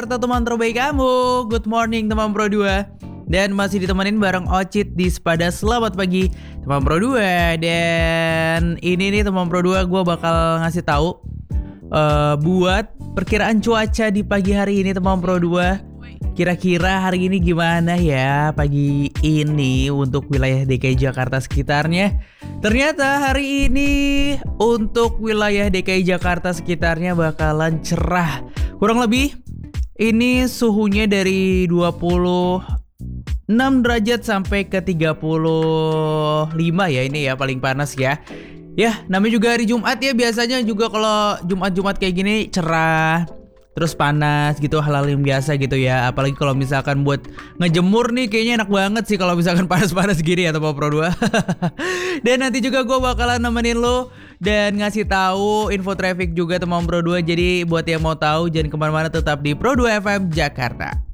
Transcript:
Teman terbaik kamu. Good morning teman Pro 2. Dan masih ditemenin bareng Ocit di Sepada. Selamat pagi teman Pro 2. Dan ini nih teman Pro 2, gue bakal ngasih tahu buat perkiraan cuaca di pagi hari ini teman Pro 2. Kira-kira hari ini gimana ya pagi ini untuk wilayah DKI Jakarta sekitarnya. Ternyata hari ini untuk wilayah DKI Jakarta sekitarnya bakalan cerah. Kurang lebih ini suhunya dari 26 derajat sampai ke 35 ya, ini ya paling panas ya. Ya, namanya juga hari Jumat ya, biasanya juga kalau Jumat-Jumat kayak gini cerah, terus panas gitu, hal-hal yang biasa gitu ya. Apalagi kalau misalkan buat ngejemur nih kayaknya enak banget sih kalau misalkan panas-panas gini ya teman Pro 2. Dan nanti juga gue bakalan nemenin lo dan ngasih tahu info traffic juga teman Pro 2. Jadi buat yang mau tahu jangan kemana-mana, tetap di Pro 2 FM Jakarta.